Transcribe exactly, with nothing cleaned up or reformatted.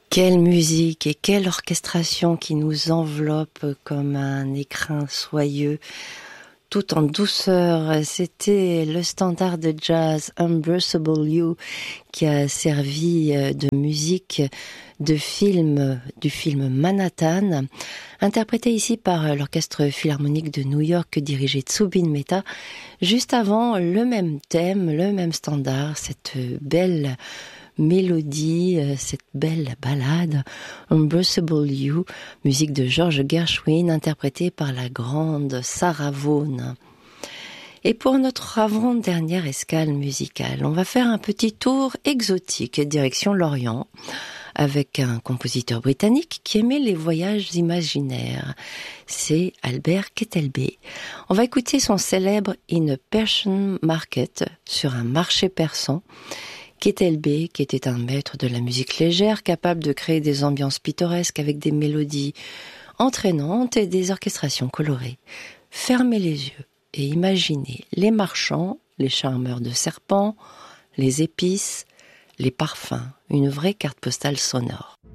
Quelle musique et quelle orchestration qui nous enveloppe comme un écrin soyeux, tout en douceur. C'était le standard de jazz Unbreakable You qui a servi de musique de film, du film Manhattan, interprété ici par l'Orchestre Philharmonique de New York dirigé de Zubin Mehta. Juste avant, le même thème, le même standard, cette belle mélodie, cette belle ballade, Unbreakable You, musique de George Gershwin, interprétée par la grande Sarah Vaughan. Et pour notre avant-dernière escale musicale, on va faire un petit tour exotique, direction l'Orient, avec un compositeur britannique qui aimait les voyages imaginaires. C'est Albert Kettelbey. On va écouter son célèbre In a Persian Market, sur un marché persan. Kettelbey, qui était un maître de la musique légère, capable de créer des ambiances pittoresques avec des mélodies entraînantes et des orchestrations colorées. Fermez les yeux et imaginez les marchands, les charmeurs de serpents, les épices, les parfums, une vraie carte postale sonore.